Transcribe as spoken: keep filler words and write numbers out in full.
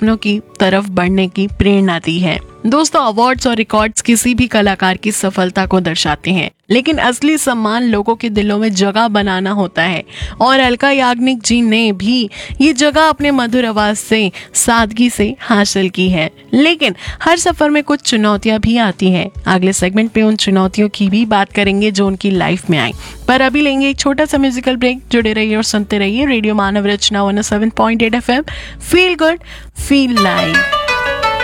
सपनों की तरफ बढ़ने की प्रेरणा दी है। दोस्तों, अवार्ड्स और रिकॉर्ड्स किसी भी कलाकार की सफलता को दर्शाते हैं, लेकिन असली सम्मान लोगों के दिलों में जगह बनाना होता है। और अलका याग्निक जी ने भी ये जगह अपने मधुर आवाज से, सादगी से हासिल की है। लेकिन हर सफर में कुछ चुनौतियां भी आती हैं। अगले सेगमेंट पे उन चुनौतियों की भी बात करेंगे जो उनकी लाइफ में आई। पर अभी लेंगे एक छोटा सा म्यूजिकल ब्रेक। जुड़े रहिए और सुनते रहिए रेडियो मानव रचना one O seven point eight F M. Feel good, feel live.